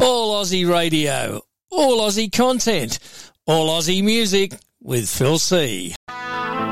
All Aussie radio, all Aussie content, all Aussie music with Phil C.